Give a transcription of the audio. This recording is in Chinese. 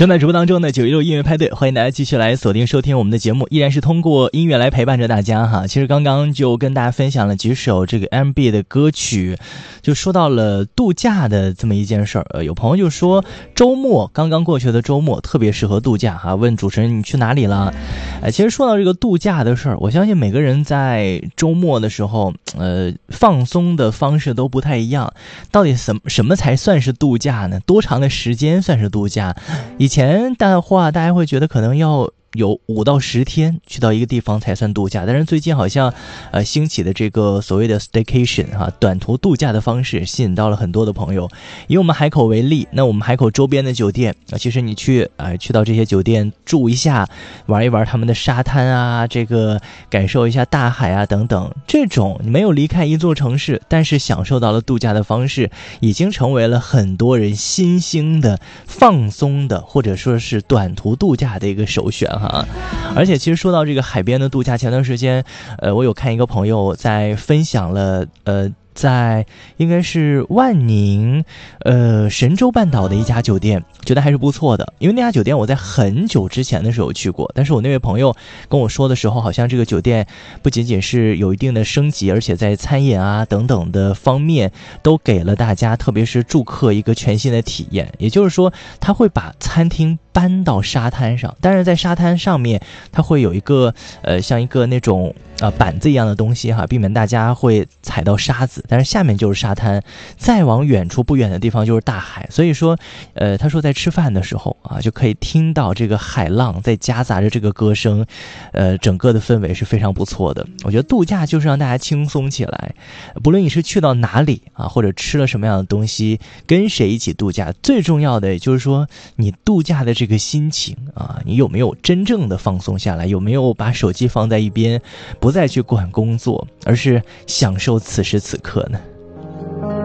正在直播当中的916音乐派对，欢迎大家继续来锁定收听我们的节目，依然是通过音乐来陪伴着大家哈。其实刚刚就跟大家分享了几首这个 R&B 的歌曲，就说到了度假的这么一件事儿。有朋友就说周末刚刚过去的周末特别适合度假哈，问主持人你去哪里了？其实说到这个度假的事儿，我相信每个人在周末的时候放松的方式都不太一样。到底什么才算是度假呢？多长的时间算是度假？以前的话大家会觉得可能要有5到10天去到一个地方才算度假，但是最近好像兴起的这个所谓的 staycation 短途度假的方式吸引到了很多的朋友。以我们海口为例，那我们海口周边的酒店其实你去到这些酒店住一下，玩一玩他们的沙滩啊，这个感受一下大海啊等等，这种没有离开一座城市但是享受到了度假的方式，已经成为了很多人新兴的放松的或者说是短途度假的一个首选。而且其实说到这个海边的度假，前段时间我有看一个朋友在分享了在应该是万宁神州半岛的一家酒店，觉得还是不错的。因为那家酒店我在很久之前的时候去过，但是我那位朋友跟我说的时候，好像这个酒店不仅仅是有一定的升级，而且在餐饮啊等等的方面都给了大家，特别是住客一个全新的体验。也就是说他会把餐厅搬到沙滩上，但是在沙滩上面它会有一个像一个那种板子一样的东西避免大家会踩到沙子，但是下面就是沙滩，再往远处不远的地方就是大海。所以说他说在吃饭的时候就可以听到这个海浪在夹杂着这个歌声，整个的氛围是非常不错的。我觉得度假就是让大家轻松起来，不论你是去到哪里或者吃了什么样的东西，跟谁一起度假，最重要的也就是说你度假的这个心情你有没有真正的放松下来，有没有把手机放在一边，不再去管工作，而是享受此时此刻呢？